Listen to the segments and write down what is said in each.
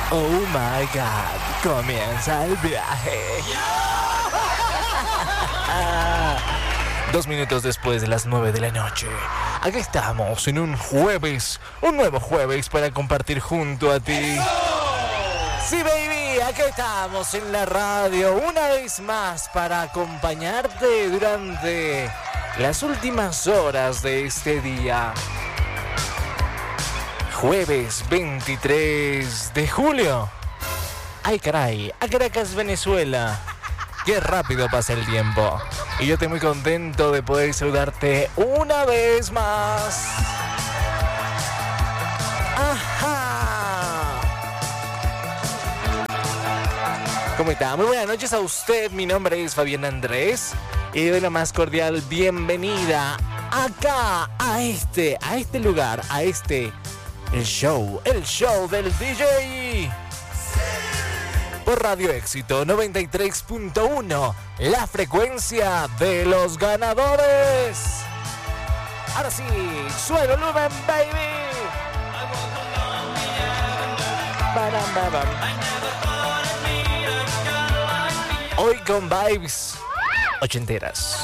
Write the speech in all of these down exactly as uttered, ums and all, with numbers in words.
Oh my God, comienza el viaje. Dos minutos después de las nueve de la noche. Aquí estamos en un jueves, un nuevo jueves para compartir junto a ti. Sí, baby, aquí estamos en la radio una vez más para acompañarte durante las últimas horas de este día. Jueves veintitrés de julio. Ay, caray, a Caracas, Venezuela. Qué rápido pasa el tiempo. Y yo estoy muy contento de poder saludarte una vez más. Ajá. ¿Cómo está? Muy buenas noches a usted. Mi nombre es Fabián Andrés. Y doy la más cordial bienvenida acá, a este, a este lugar, a este... El show, el show del D J. Por Radio Éxito noventa y tres punto uno, la frecuencia de los ganadores. Ahora sí, sube el volumen, baby. Badam, badam. Hoy con vibes ochenteras.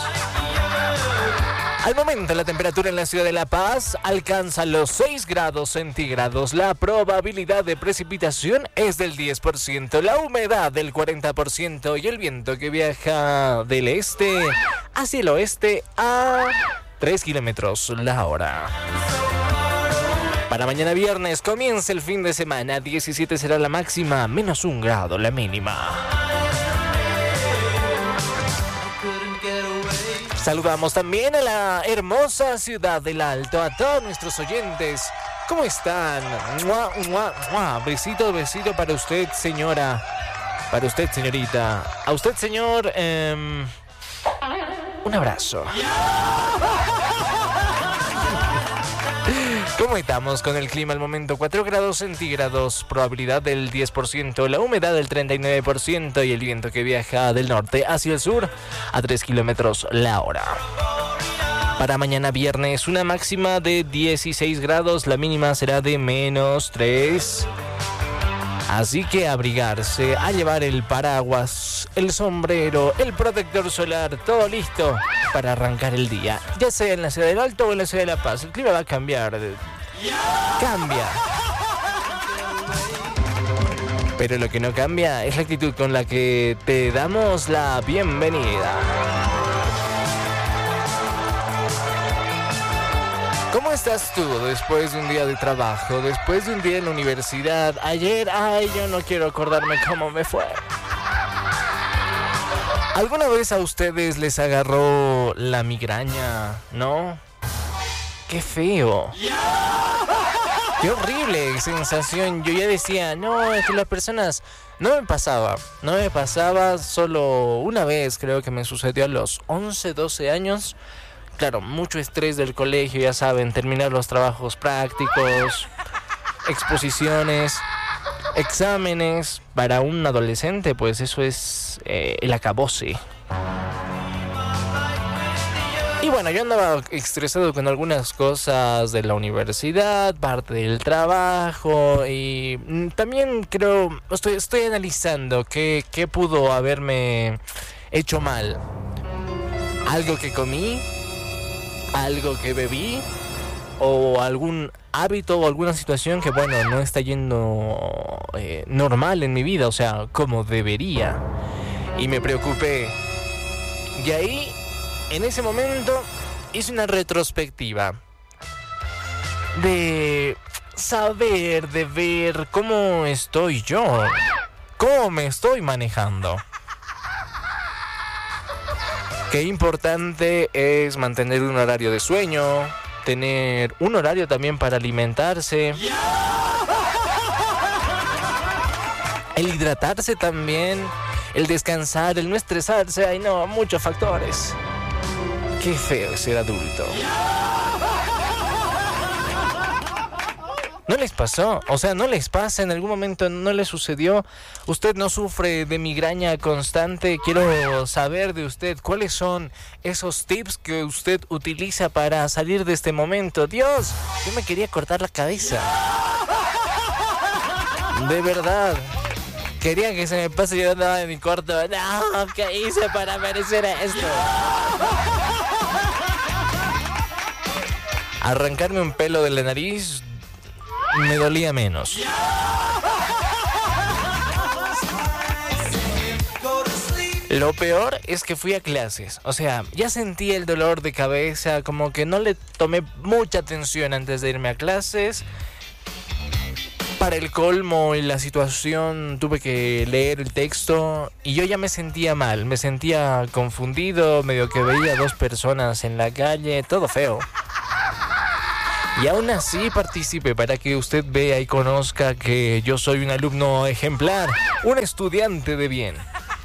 Al momento, la temperatura en la ciudad de La Paz alcanza los seis grados centígrados. La probabilidad de precipitación es del diez por ciento, la humedad del cuarenta por ciento y el viento que viaja del este hacia el oeste a tres kilómetros la hora. Para mañana viernes comienza el fin de semana. diecisiete será la máxima, menos un grado la mínima. Saludamos también a la hermosa ciudad del Alto, a todos nuestros oyentes. ¿Cómo están? ¡Mua, mua, mua! Besito, besito para usted, señora. Para usted, señorita. A usted, señor, eh, un abrazo. ¿Cómo estamos con el clima al momento? cuatro grados centígrados, probabilidad del diez por ciento, la humedad del treinta y nueve por ciento y el viento que viaja del norte hacia el sur a tres kilómetros la hora. Para mañana viernes, una máxima de dieciséis grados, la mínima será de menos tres. Así que abrigarse, a llevar el paraguas, el sombrero, el protector solar, todo listo para arrancar el día. Ya sea en la ciudad del Alto o en la ciudad de La Paz, el clima va a cambiar. Cambia. Pero lo que no cambia es la actitud con la que te damos la bienvenida. ¿Cómo estás tú después de un día de trabajo, después de un día en la universidad? Ayer, ay, yo no quiero acordarme cómo me fue. ¿Alguna vez a ustedes les agarró la migraña, no? ¡Qué feo! ¡Qué horrible sensación! Yo ya decía, no, es que las personas... No me pasaba, no me pasaba solo una vez, creo que me sucedió a los once, doce años. Claro, mucho estrés del colegio, ya saben, terminar los trabajos prácticos, exposiciones, exámenes. Para un adolescente, pues eso es eh, el acabose. Y bueno, yo andaba estresado con algunas cosas de la universidad, parte del trabajo y también creo, estoy, estoy analizando qué, qué pudo haberme hecho mal. Algo que comí, algo que bebí o algún hábito o alguna situación que, bueno, no está yendo eh, normal en mi vida, o sea, como debería. Y me preocupé. Y ahí, en ese momento, hice una retrospectiva de saber, de ver cómo estoy yo, cómo me estoy manejando. Qué importante es mantener un horario de sueño, tener un horario también para alimentarse, el hidratarse también, el descansar, el no estresarse. Ay no, muchos factores. Qué feo es ser adulto. ¿No les pasó? O sea, ¿no les pasa? ¿En algún momento no les sucedió? ¿Usted no sufre de migraña constante? Quiero saber de usted cuáles son esos tips que usted utiliza para salir de este momento. Dios, yo me quería cortar la cabeza. De verdad. Quería que se me pase, yo andaba en mi cuarto. No, ¿qué hice para merecer esto? Arrancarme un pelo de la nariz me dolía menos. Lo peor es que fui a clases. O sea, ya sentí el dolor de cabeza, como que no le tomé mucha atención antes de irme a clases. Para el colmo y la situación tuve que leer el texto y yo ya me sentía mal, me sentía confundido, medio que veía dos personas en la calle, todo feo. Y aún así participé para que usted vea y conozca que yo soy un alumno ejemplar, un estudiante de bien.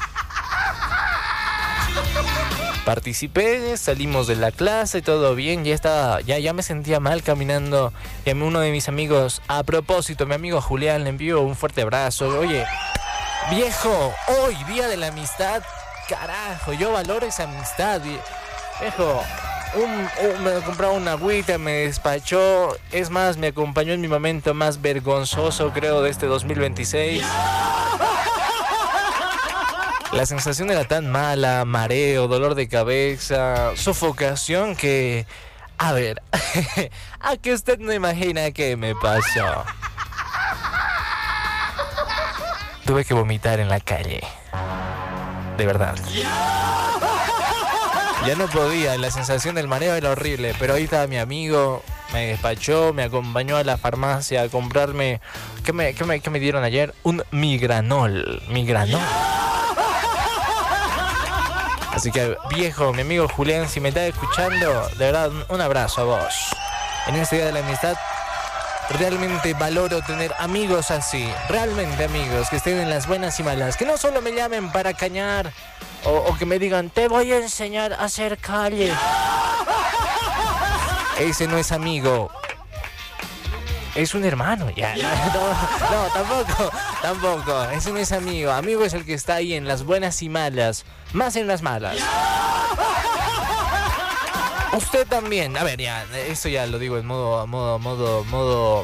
Participé, salimos de la clase, todo bien, ya estaba, ya, ya me sentía mal caminando. Y a uno de mis amigos, a propósito, mi amigo Julián, le envío un fuerte abrazo. Oye, viejo, hoy, día de la amistad, carajo, yo valoro esa amistad. Viejo, un, un, me compró una agüita, me despachó. Es más, me acompañó en mi momento más vergonzoso, creo, de este dos mil veintiséis. La sensación era tan mala, mareo, dolor de cabeza, sofocación que... A ver, a que usted no imagina qué me pasó. Tuve que vomitar en la calle. De verdad. Ya no podía, la sensación del mareo era horrible, pero ahí estaba mi amigo, me despachó, me acompañó a la farmacia a comprarme... ¿Qué me, qué me, qué me dieron ayer? Un migranol, migranol. Así que, viejo, mi amigo Julián, si me estás escuchando, de verdad, un abrazo a vos. En este día de la amistad, realmente valoro tener amigos así. Realmente amigos, que estén en las buenas y malas. Que no solo me llamen para cañar o, o que me digan, te voy a enseñar a hacer calle. Ese no es amigo. Es un hermano, ya. No, no, no, tampoco, tampoco. Ese no es amigo. Amigo es el que está ahí en las buenas y malas. Más en las malas. Usted también. A ver, ya, esto ya lo digo en modo, modo, modo, modo...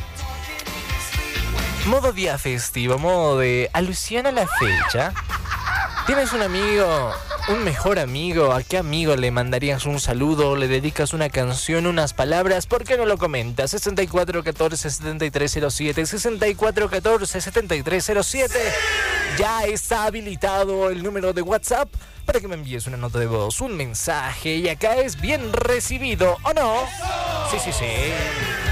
Modo día festivo, modo de alusión a la fecha. ¿Tienes un amigo, un mejor amigo? ¿A qué amigo le mandarías un saludo? ¿Le dedicas una canción, unas palabras? ¿Por qué no lo comentas? sesenta y cuatro catorce setenta y tres cero siete, sesenta y cuatro catorce setenta y tres cero siete. Ya está habilitado el número de WhatsApp para que me envíes una nota de voz, un mensaje, y acá es bien recibido, ¿o no? Sí, sí, sí.